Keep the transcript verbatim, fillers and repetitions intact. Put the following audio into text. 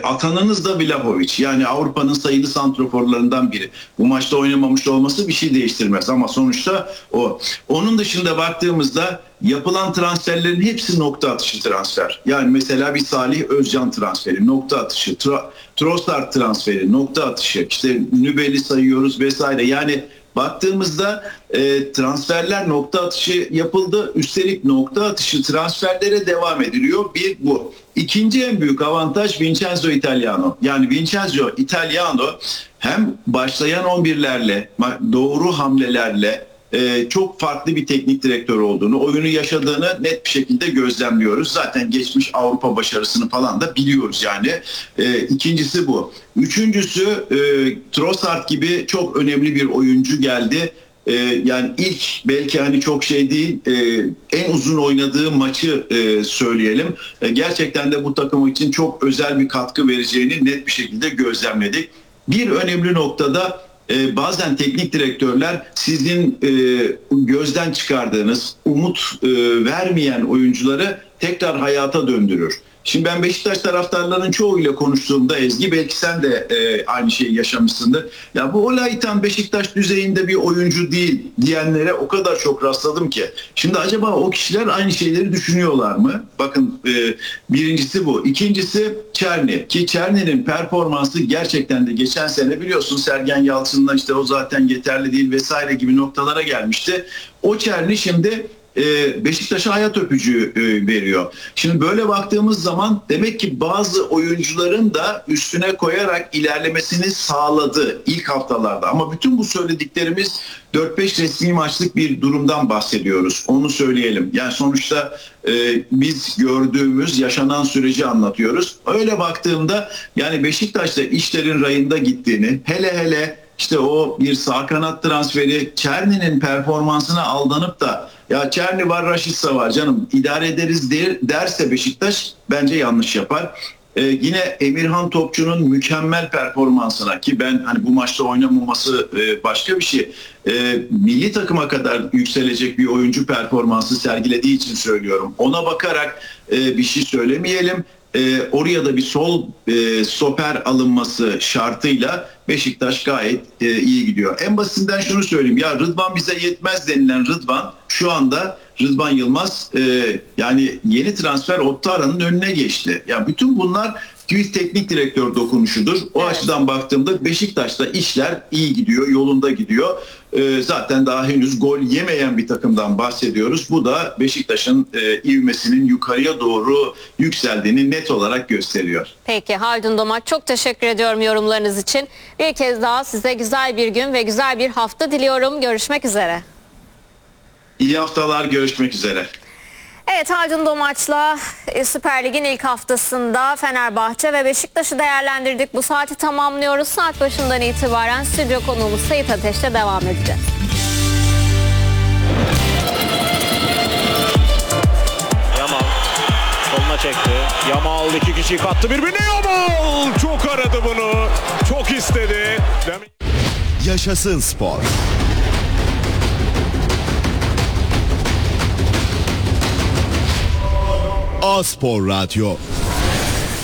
atanınız da Vlahovic. Yani Avrupa'nın sayılı santroforlarından biri. Bu maçta oynamamış olması bir şey değiştirmez ama sonuçta o. Onun dışında baktığımızda yapılan transferlerin hepsi nokta atışı transfer. Yani mesela bir Salih Özcan transferi, nokta atışı, Tra- Trossard transferi, nokta atışı, işte Nübel'i sayıyoruz vesaire. Yani baktığımızda e, transferler nokta atışı yapıldı. Üstelik nokta atışı transferlere devam ediliyor. Bir bu. İkinci en büyük avantaj Vincenzo Italiano. Yani Vincenzo Italiano hem başlayan on birlerle, doğru hamlelerle e, çok farklı bir teknik direktör olduğunu, oyunu yaşadığını net bir şekilde gözlemliyoruz. Zaten geçmiş Avrupa başarısını falan da biliyoruz yani. E, ikincisi bu. Üçüncüsü e, Trossard gibi çok önemli bir oyuncu geldi. Ee, yani ilk belki hani çok şey değil e, en uzun oynadığı maçı e, söyleyelim. E, gerçekten de bu takım için çok özel bir katkı vereceğini net bir şekilde gözlemledik. Bir önemli noktada e, bazen teknik direktörler sizin e, gözden çıkardığınız, umut e, vermeyen oyuncuları tekrar hayata döndürür. Şimdi ben Beşiktaş taraftarlarının çoğuyla konuştuğumda Ezgi, belki sen de e, aynı şeyi yaşamışsındır. Ya bu Olaytan Beşiktaş düzeyinde bir oyuncu değil diyenlere o kadar çok rastladım ki. Şimdi acaba o kişiler aynı şeyleri düşünüyorlar mı? Bakın e, birincisi bu. İkincisi Çerni. Ki Çerni'nin performansı gerçekten de geçen sene biliyorsun Sergen Yalçın'la işte o zaten yeterli değil vesaire gibi noktalara gelmişti. O Çerni şimdi Beşiktaş'a hayat öpücüğü veriyor. Şimdi böyle baktığımız zaman demek ki bazı oyuncuların da üstüne koyarak ilerlemesini sağladı ilk haftalarda. Ama bütün bu söylediklerimiz dört beş resmi maçlık bir durumdan bahsediyoruz. Onu söyleyelim. Yani sonuçta e, biz gördüğümüz, yaşanan süreci anlatıyoruz. Öyle baktığımda yani Beşiktaş'ta işlerin rayında gittiğini, hele hele işte o bir sağ kanat transferi, Çerni'nin performansına aldanıp da ya Çerni var, Raşitsa var canım idare ederiz der, derse Beşiktaş bence yanlış yapar. Ee, yine Emirhan Topçu'nun mükemmel performansına, ki ben hani bu maçta oynamaması e, başka bir şey. E, milli takıma kadar yükselecek bir oyuncu performansı sergilediği için söylüyorum. Ona bakarak e, bir şey söylemeyelim. E, oraya da bir sol e, stoper alınması şartıyla Beşiktaş gayet e, iyi gidiyor. En basitinden şunu söyleyeyim. Ya Rıdvan bize yetmez denilen Rıdvan şu anda Rıdvan Yılmaz e, yani yeni transfer Ottara'nın önüne geçti. Ya bütün bunlar bir teknik direktör dokunuşudur. O evet. Açıdan baktığımda Beşiktaş'ta işler iyi gidiyor, yolunda gidiyor. Ee, zaten daha henüz gol yemeyen bir takımdan bahsediyoruz. Bu da Beşiktaş'ın e, ivmesinin yukarıya doğru yükseldiğini net olarak gösteriyor. Peki Haldun Domaç, çok teşekkür ediyorum yorumlarınız için. Bir kez daha size güzel bir gün ve güzel bir hafta diliyorum. Görüşmek üzere. İyi haftalar, görüşmek üzere. Evet, Haldun Domaç'la Süper Lig'in ilk haftasında Fenerbahçe ve Beşiktaş'ı değerlendirdik. Bu saati tamamlıyoruz. Saat başından itibaren stüdyo konuğumuz Sait Ateş'le devam edeceğiz. Yamal soluna çekti. Yamal iki kişiyi kattı birbirine. Yamal çok aradı bunu. Çok istedi. Yaşasın spor. A Spor Radyo.